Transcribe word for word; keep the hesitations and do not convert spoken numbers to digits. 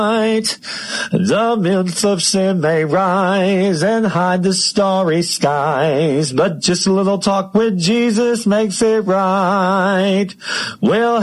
The mills of sin may rise and hide the starry skies, but just a little talk with Jesus makes it right. Well,